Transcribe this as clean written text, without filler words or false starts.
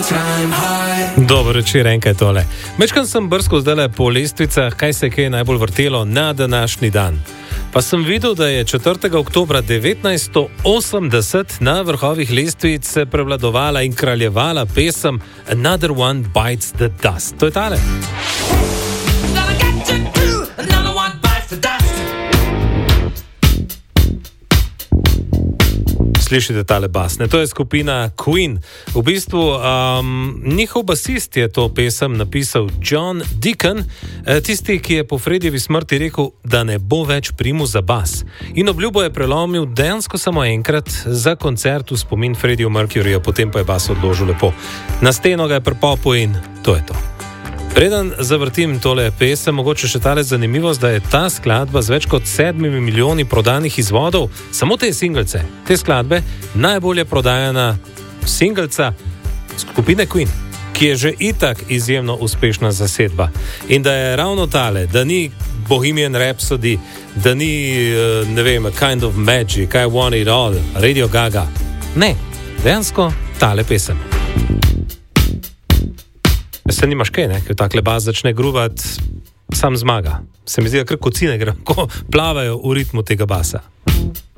Dobro večer, enkaj tole. Mečkam sem brskal zdajle po lestvicah, kaj se je najbolj vrtelo na današnji dan. Pa sem videl, da je 4. oktobra 1980 na vrhovih lestvic prevladovala in kraljevala pesem Another One Bites the Dust. To je tale. Slišite tale bas, ne? To je skupina Queen. V bistvu njihov basist je to pesem napisal John Deacon, tisti, ki je po Fredjevi smrti rekel, da ne bo več primu za bas. In obljubo je prelomil dejansko samo enkrat za koncert v spomin Freddiju Mercuryju, potem pa je bas odložil lepo. Na steno ga je pripopil in to je to. Preden zavrtim tole pesem, mogoče še tale zanimivost, da je ta skladba z več kot 7 milijoni prodanih izvodov, samo te singlece, te skladbe, najbolje prodajana singlca skupine Queen, ki je že itak izjemno uspešna zasedba. In da je ravno tale, da ni Bohemian Rhapsody, da ni, ne vem, A Kind of Magic, I Want It All, Radio Gaga. Ne, dejansko tale pesem. Se nimaš kaj, ne? Ker takle bas začne gruvat, sam zmaga. Se mi zdi, da kar kocine gre, ko plavajo v ritmu tega basa.